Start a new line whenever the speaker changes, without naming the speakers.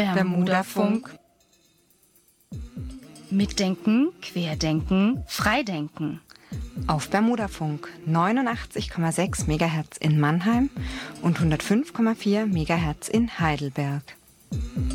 Bermudafunk. Mitdenken, querdenken, freidenken.
Auf Bermudafunk 89,6 MHz in Mannheim und 105,4 MHz in Heidelberg.